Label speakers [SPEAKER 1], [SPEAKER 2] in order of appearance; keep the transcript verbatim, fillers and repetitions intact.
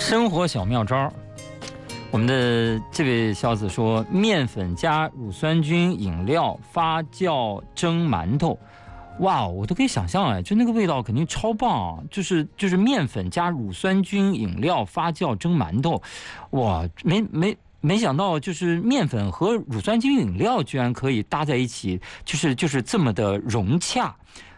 [SPEAKER 1] 生活小妙招。我们的这位小子说，面粉加乳酸菌饮料发酵蒸馒头，哇，我都可以想象哎，就那个味道肯定超棒啊！就是就是面粉加乳酸菌饮料发酵蒸馒头，哇，没没没想到就是面粉和乳酸菌饮料居然可以搭在一起，就是就是这么的融洽。